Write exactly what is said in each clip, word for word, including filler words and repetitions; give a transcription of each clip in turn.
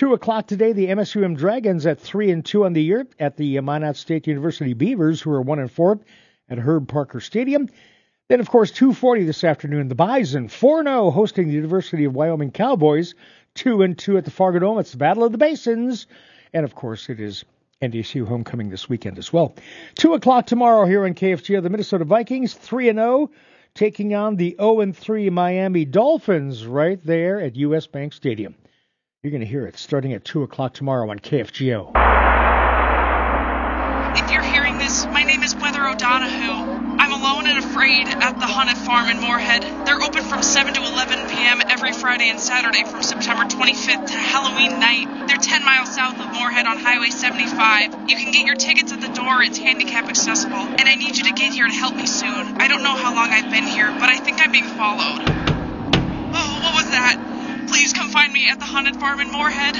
Two o'clock today, the M S U M Dragons at three and two on the year at the Minot State University Beavers, who are one and four at Herb Parker Stadium. Then, of course, two forty this afternoon, the Bison four and oh hosting the University of Wyoming Cowboys, two and two at the Fargo Dome. It's the Battle of the Basins, and of course, it is N D S U homecoming this weekend as well. Two o'clock tomorrow here on K F G O, the Minnesota Vikings three and oh taking on the oh and three Miami Dolphins right there at U S Bank Stadium. You're going to hear it starting at two o'clock tomorrow on K F G O. If you're hearing this, my name is Weather O'Donohue. I'm alone and afraid at the Hunted Farm in Moorhead. They're open from seven to eleven p.m. every Friday and Saturday from September twenty-fifth to Halloween night. They're ten miles south of Moorhead on Highway seventy-five. You can get your tickets at the door. It's handicap accessible. And I need you to get here to help me soon. I don't know how long I've been here, but I think I'm being followed. Oh, what was that? Please come find me at the Hunted Farm in Moorhead.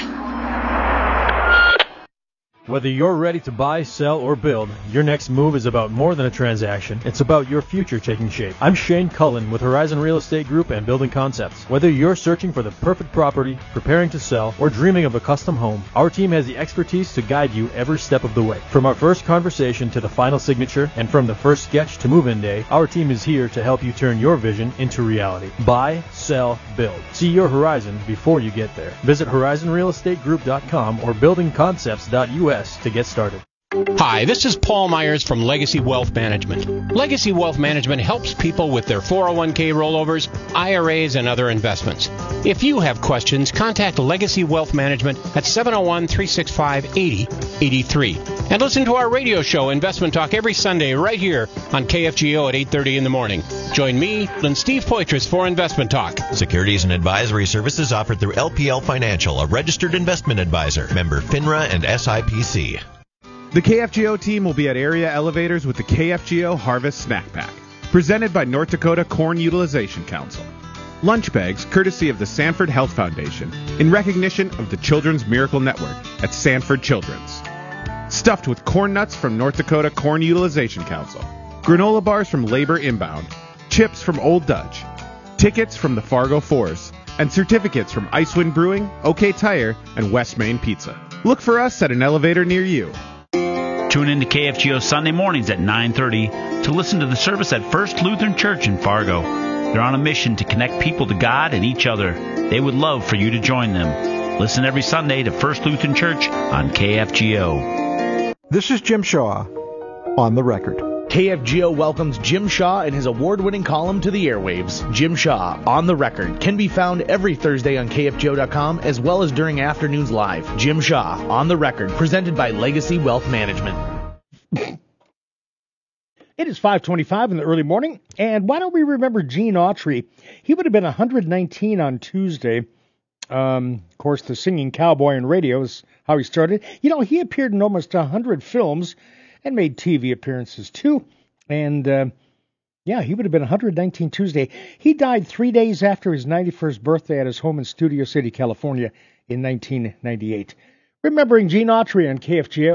Whether you're ready to buy, sell, or build, your next move is about more than a transaction. It's about your future taking shape. I'm Shane Cullen with Horizon Real Estate Group and Building Concepts. Whether you're searching for the perfect property, preparing to sell, or dreaming of a custom home, our team has the expertise to guide you every step of the way. From our first conversation to the final signature, and from the first sketch to move-in day, our team is here to help you turn your vision into reality. Buy, sell, build. See your horizon before you get there. Visit horizon real estate group dot com or building concepts dot U S to get started. Hi, this is Paul Myers from Legacy Wealth Management. Legacy Wealth Management helps people with their four oh one k rollovers, I R As, and other investments. If you have questions, contact Legacy Wealth Management at seven oh one, three six five, eight oh eight three. And listen to our radio show, Investment Talk, every Sunday right here on K F G O at eight thirty in the morning. Join me and Steve Poitras for Investment Talk. Securities and advisory services offered through L P L Financial, a registered investment advisor. Member FINRA and S I P C. The K F G O team will be at area elevators with the K F G O Harvest Snack Pack, presented by North Dakota Corn Utilization Council. Lunch bags courtesy of the Sanford Health Foundation in recognition of the Children's Miracle Network at Sanford Children's. Stuffed with corn nuts from North Dakota Corn Utilization Council. Granola bars from Labor Inbound. Chips from Old Dutch. Tickets from the Fargo Fours. And certificates from Icewind Brewing, OK Tire, and West Main Pizza. Look for us at an elevator near you. Tune in to K F G O Sunday mornings at nine thirty to listen to the service at First Lutheran Church in Fargo. They're on a mission to connect people to God and each other. They would love for you to join them. Listen every Sunday to First Lutheran Church on K F G O. This is Jim Shaw on the record. K F G O welcomes Jim Shaw and his award-winning column to the airwaves. Jim Shaw, On the Record, can be found every Thursday on K F G O dot com as well as during afternoons live. Jim Shaw, On the Record, presented by Legacy Wealth Management. It is five twenty-five in the early morning, and why don't we remember Gene Autry? He would have been one hundred nineteen on Tuesday. Um, of course, the singing cowboy in radio is how he started. You know, he appeared in almost one hundred films and made T V appearances, too. And, uh, yeah, he would have been one hundred nineteen Tuesday. He died three days after his ninety-first birthday at his home in Studio City, California in nineteen ninety-eight. Remembering Gene Autry on K F G O.